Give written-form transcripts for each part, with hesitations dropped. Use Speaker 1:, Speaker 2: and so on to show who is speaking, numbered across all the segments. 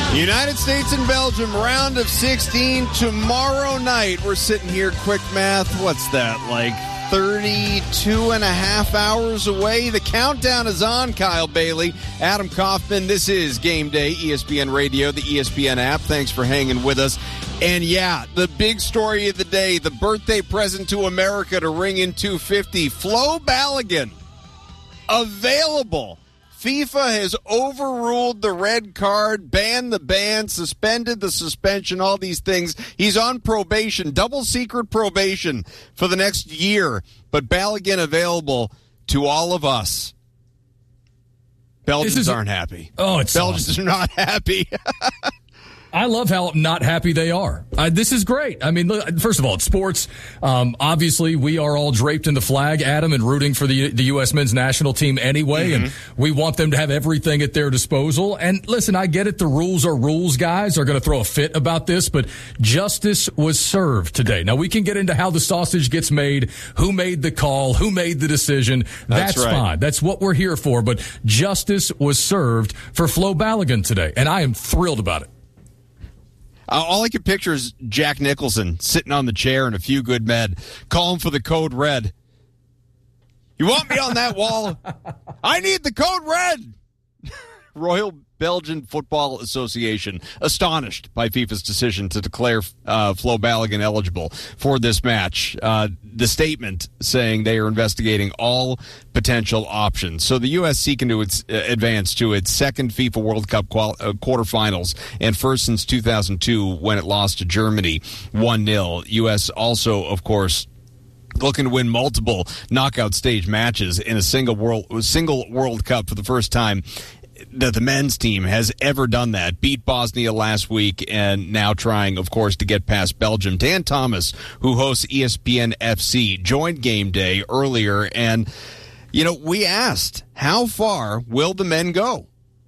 Speaker 1: United States and Belgium, round of 16 tomorrow night. We're sitting here, quick math, what's that, like 32 and a half hours away? The countdown is on, Kyle Bailey, Adam Kaufman. This is Game Day, ESPN Radio, the ESPN app. Thanks for hanging with us. And yeah, the big story of the day, the birthday present to America to ring in 250, Flo Balogun, available. FIFA has overruled the red card, banned the ban, suspended the suspension, all these things. He's on probation, double secret probation for the next year. But Balogun available to all of us. Belgians aren't happy.
Speaker 2: Oh, it's
Speaker 1: Belgians are not happy.
Speaker 2: I love how not happy they are. This is great. I mean, look, first of all, it's sports. Obviously, we are all draped in the flag, Adam, and rooting for the U.S. men's national team anyway, and we want them to have everything at their disposal. And listen, I get it. The rules are rules. Guys are going to throw a fit about this, but justice was served today. Now, we can get into how the sausage gets made, who made the call, who made the decision. That's right. Fine. That's what we're here for. But justice was served for Flo Balogun today, and I am thrilled about it.
Speaker 1: All I can picture is Jack Nicholson sitting on the chair and a few good men calling for the code red. You want me on that wall? I need the code red. Royal Belgian Football Association astonished by FIFA's decision to declare Flo Balogun eligible for this match. The statement saying they are investigating all potential options. So the U.S. seeking to advance to its second FIFA World Cup quarterfinals and first since 2002 when it lost to Germany 1-0. U.S. also, of course, looking to win multiple knockout stage matches in a single World Cup for the first time that the men's team has ever done that. Beat Bosnia last week and now trying, of course, to get past Belgium. Dan Thomas, who hosts ESPN FC, joined Game Day earlier, and, you know, we asked, how far will the men go?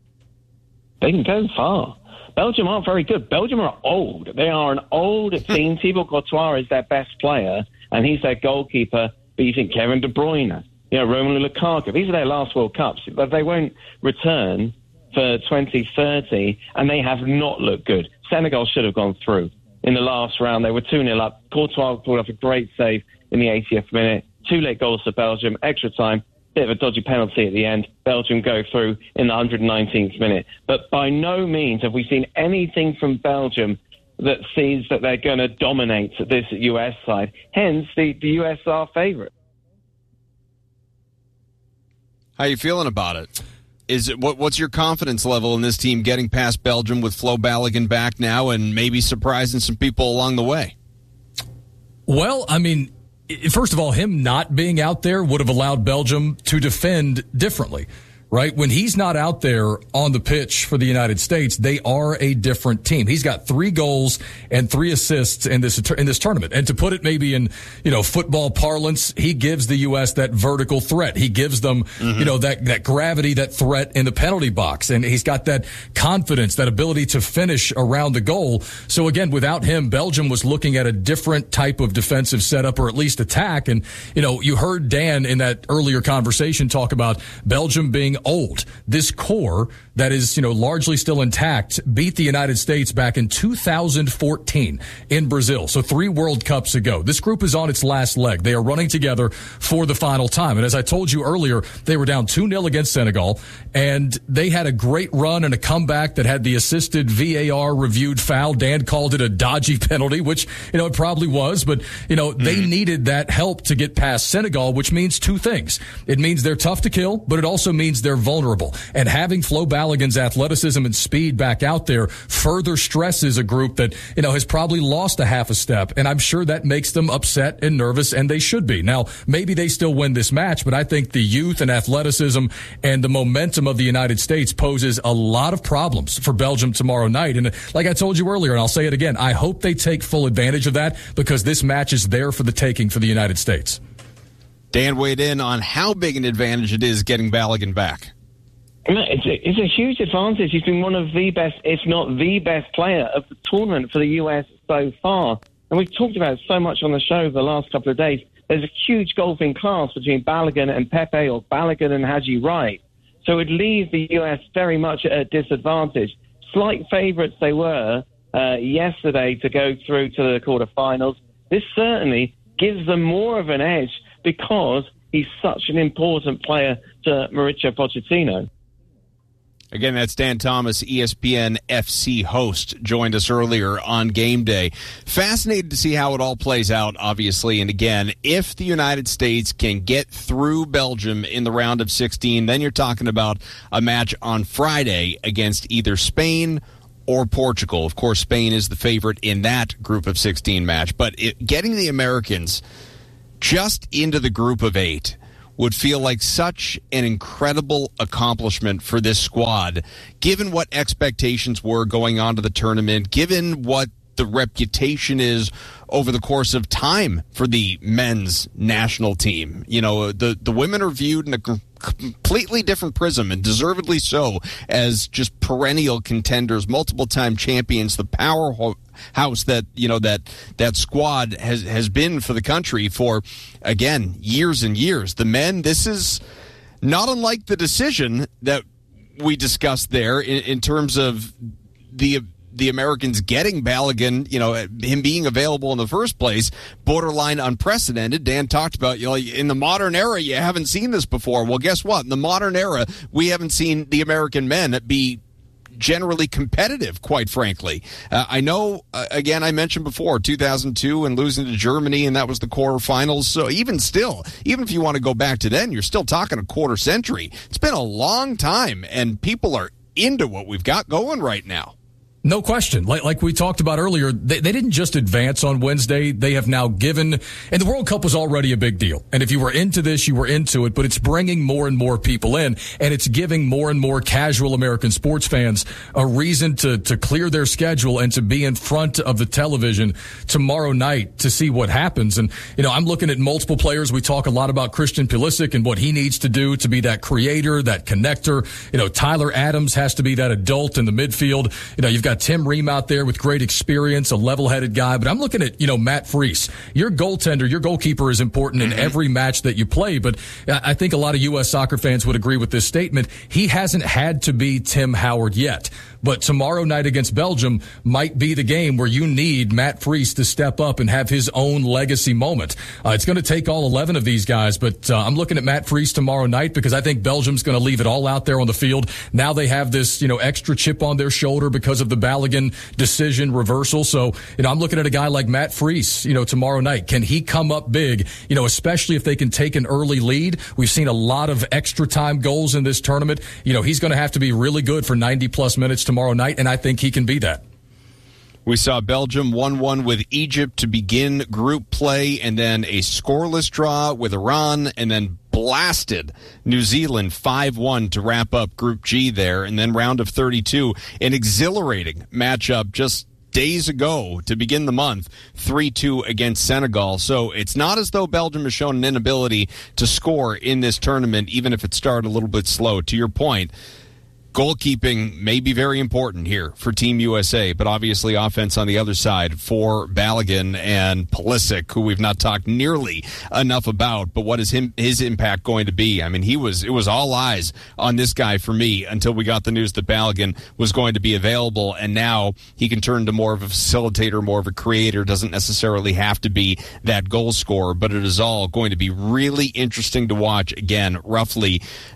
Speaker 3: They can go far. Belgium aren't very good. Belgium are old. They are an old team. Thibaut Courtois is their best player, and he's their goalkeeper, beating Kevin De Bruyne. You know, Romelu Lukaku. These are their last World Cups, but they won't return for 2030, and they have not looked good. Senegal should have gone through. In the last round, they were 2-0 up. Courtois pulled off a great save in the 80th minute. 2 late goals for Belgium, extra time, bit of a dodgy penalty at the end. Belgium go through in the 119th minute. But by no means have we seen anything from Belgium that sees that they're going to dominate this U.S. side. Hence, the U.S. are favourite.
Speaker 1: How are you feeling about it? What's your confidence level in this team getting past Belgium with Flo Balogun back now and maybe surprising some people along the way?
Speaker 2: Well, I mean, first of all, him not being out there would have allowed Belgium to defend differently. Right? When he's not out there on the pitch for the United States, they are a different team. He's got 3 goals and 3 assists in this tournament. And to put it maybe in, football parlance, he gives the U.S. that vertical threat. He gives them, that gravity, that threat in the penalty box. And he's got that confidence, that ability to finish around the goal. So again, without him, Belgium was looking at a different type of defensive setup or at least attack. And, you heard Dan in that earlier conversation talk about Belgium being old. This core that is, largely still intact beat the United States back in 2014 in Brazil. So 3 World Cups ago. This group is on its last leg. They are running together for the final time. And as I told you earlier, they were down 2-0 against Senegal, and they had a great run and a comeback that had the assisted VAR reviewed foul. Dan called it a dodgy penalty, which, it probably was, but, they needed that help to get past Senegal, which means 2 things. It means they're tough to kill, but it also means they're vulnerable. And having Flo Balogun's athleticism and speed back out there further stresses a group that, has probably lost a half a step. And I'm sure that makes them upset and nervous, and they should be. Now, maybe they still win this match, but I think the youth and athleticism and the momentum of the United States poses a lot of problems for Belgium tomorrow night. And like I told you earlier, and I'll say it again, I hope they take full advantage of that because this match is there for the taking for the United States.
Speaker 1: Dan weighed in on how big an advantage it is getting Balogun back.
Speaker 3: It's a huge advantage. He's been one of the best, if not the best player of the tournament for the U.S. so far. And we've talked about it so much on the show the last couple of days. There's a huge golfing class between Balogun and Pepe or Balogun and Haji Wright. So it leaves the U.S. very much at a disadvantage. slight favourites they were yesterday to go through to the quarterfinals, this certainly gives them more of an edge because he's such an important player to Mauricio Pochettino.
Speaker 1: Again, that's Dan Thomas, ESPN FC host, joined us earlier on Game Day. Fascinated to see how it all plays out, obviously. And again, if the United States can get through Belgium in the round of 16, then you're talking about a match on Friday against either Spain or Portugal. Of course, Spain is the favorite in that group of 16 match. But getting the Americans just into the group of 8 would feel like such an incredible accomplishment for this squad, given what expectations were going on to the tournament, given what the reputation is over the course of time for the men's national team. You know, the women are viewed in a completely different prism, and deservedly so, as just perennial contenders, multiple-time champions, the powerhouse that, you know, that squad has been for the country for, again, years and years. The men, this is not unlike the decision that we discussed there in terms of the Americans getting Balogun, you know, him being available in the first place, borderline unprecedented. Dan talked about, you know, in the modern era, you haven't seen this before. Well, guess what? In the modern era, we haven't seen the American men be generally competitive, quite frankly. I know, again, I mentioned before, 2002 and losing to Germany, and that was the quarterfinals. So even still, even if you want to go back to then, you're still talking a quarter century. It's been a long time, and people are into what we've got going right now.
Speaker 2: No question. Like we talked about earlier, they didn't just advance on Wednesday. They have now given, and the World Cup was already a big deal. And if you were into this, you were into it, but it's bringing more and more people in, and it's giving more and more casual American sports fans a reason to clear their schedule and to be in front of the television tomorrow night to see what happens. And, you know, I'm looking at multiple players. We talk a lot about Christian Pulisic and what he needs to do to be that creator, that connector. You know, Tyler Adams has to be that adult in the midfield. You know, you've got Tim Ream out there with great experience, a level-headed guy. But I'm looking at, you know, Matt Freese. Your goaltender, your goalkeeper is important in every match that you play. But I think a lot of U.S. soccer fans would agree with this statement. He hasn't had to be Tim Howard yet. But tomorrow night against Belgium might be the game where you need Matt Freese to step up and have his own legacy moment. It's going to take all 11 of these guys, but I'm looking at Matt Freese tomorrow night because I think Belgium's going to leave it all out there on the field. Now they have this, you know, extra chip on their shoulder because of the Balogun decision reversal. So, you know, I'm looking at a guy like Matt Freese, you know, tomorrow night. Can he come up big, you know, especially if they can take an early lead? We've seen a lot of extra time goals in this tournament. You know, he's going to have to be really good for 90-plus minutes tomorrow night, and I think he can be that.
Speaker 1: We saw Belgium 1-1 with Egypt to begin group play, and then a scoreless draw with Iran, and then blasted New Zealand 5-1 to wrap up Group G there, and then round of 32, an exhilarating matchup just days ago to begin the month, 3-2 against Senegal. So it's not as though Belgium has shown an inability to score in this tournament, even if it started a little bit slow. To your point, goalkeeping may be very important here for Team USA, but obviously offense on the other side for Balogun and Pulisic, who we've not talked nearly enough about. But what is his impact going to be? I mean, it was all eyes on this guy for me until we got the news that Balogun was going to be available, and now he can turn to more of a facilitator, more of a creator. Doesn't necessarily have to be that goal scorer, but it is all going to be really interesting to watch. Again, roughly,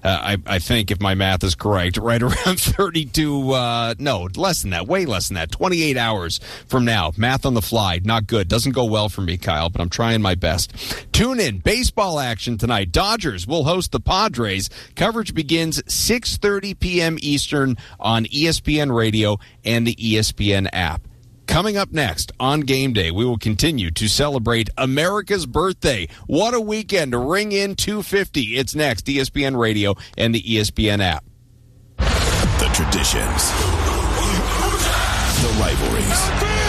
Speaker 1: I think if my math is correct, right around 32, no, less than that, way less than that, 28 hours from now. Math on the fly, not good. Doesn't go well for me, Kyle, but I'm trying my best. Tune in. Baseball action tonight. Dodgers will host the Padres. Coverage begins 6:30 p.m. Eastern on ESPN Radio and the ESPN app. Coming up next on Game Day, we will continue to celebrate America's birthday. What a weekend to ring in 250. It's next, ESPN Radio and the ESPN app.
Speaker 4: The traditions, the rivalries,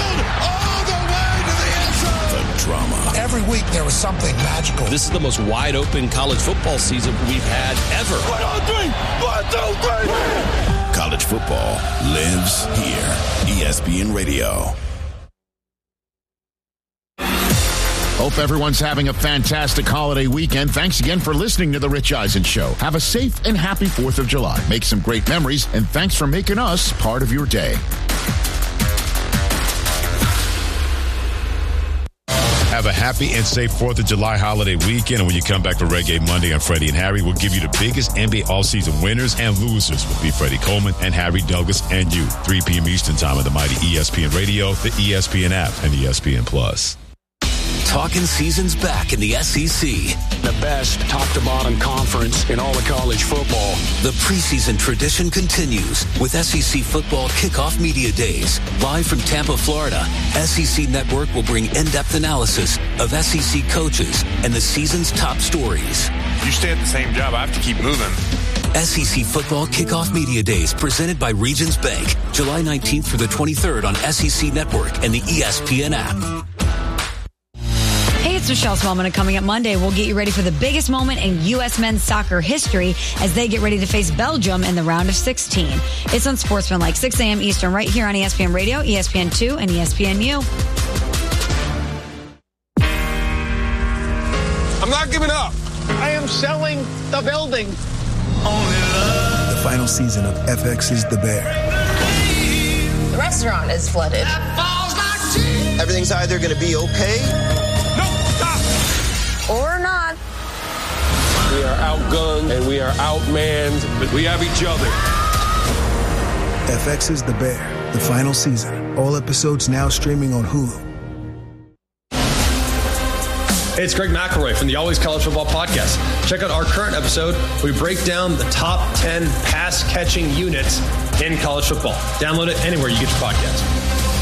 Speaker 4: the drama.
Speaker 5: Every week there was something magical.
Speaker 6: This is the most wide-open college football season we've had ever.
Speaker 4: 1, 2, 3. College football lives here. ESPN Radio.
Speaker 7: Hope everyone's having a fantastic holiday weekend. Thanks again for listening to The Rich Eisen Show. Have a safe and happy 4th of July. Make some great memories, and thanks for making us part of your day.
Speaker 8: Have a happy and safe 4th of July holiday weekend. And when you come back for Reggae Monday on Freddie and Harry, we'll give you the biggest NBA offseason winners and losers with Freddie Coleman and Harry Douglas and you. 3 p.m. Eastern Time on the mighty ESPN Radio, the ESPN app, and ESPN Plus.
Speaker 6: Talking season's back in the SEC.
Speaker 9: The best top-to-bottom conference in all of college football.
Speaker 6: The preseason tradition continues with SEC Football Kickoff Media Days. Live from Tampa, Florida, SEC Network will bring in-depth analysis of SEC coaches and the season's top stories.
Speaker 10: You stay at the same job, I have to keep moving.
Speaker 6: SEC Football Kickoff Media Days presented by Regions Bank. July 19th through the 23rd on SEC Network and the ESPN app.
Speaker 11: Hey, it's Michelle Smallman, and coming up Monday, we'll get you ready for the biggest moment in U.S. men's soccer history as they get ready to face Belgium in the round of 16. It's on Sportsmanlike, 6 a.m. Eastern, right here on ESPN Radio, ESPN2, and ESPNU.
Speaker 12: I'm not giving up. I am selling the building.
Speaker 13: The final season of FX is the Bear.
Speaker 14: The restaurant is flooded.
Speaker 15: Everything's either going to be okay
Speaker 14: or not.
Speaker 12: We are outgunned and we are outmanned, but we have each other.
Speaker 13: FX is the Bear, the final season. All episodes now streaming on Hulu.
Speaker 16: Hey, it's Greg McElroy from the Always College Football Podcast. Check out our current episode where we break down the top 10 pass-catching units in college football. Download it anywhere you get your podcast.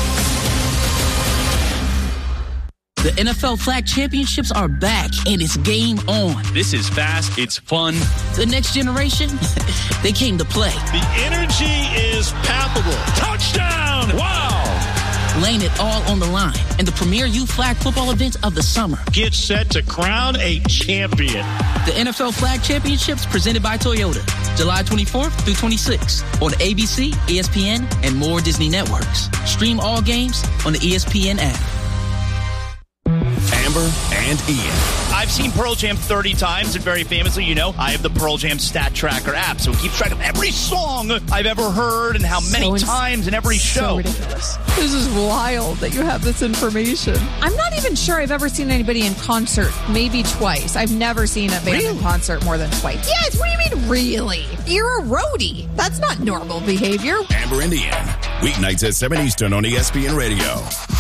Speaker 17: The NFL Flag Championships are back, and it's game on.
Speaker 18: This is fast. It's fun.
Speaker 17: The next generation, they came to play.
Speaker 18: The energy is palpable. Touchdown! Wow!
Speaker 17: Laying it all on the line in the premier youth flag football event of the summer.
Speaker 18: Get set to crown a champion.
Speaker 17: The NFL Flag Championships presented by Toyota. July 24th through 26th on ABC, ESPN, and more Disney networks. Stream all games on the ESPN app.
Speaker 6: Amber and Ian.
Speaker 19: I've seen Pearl Jam 30 times, and very famously, I have the Pearl Jam Stat Tracker app, so it keeps track of every song I've ever heard and how many times in every show.
Speaker 20: So ridiculous. This is wild that you have this information. I'm not even sure I've ever seen anybody in concert, maybe twice. I've never seen a band in concert more than twice. Yes, what do you mean, really? You're a roadie. That's not normal behavior.
Speaker 4: Amber and Ian, weeknights at 7 Eastern on ESPN Radio.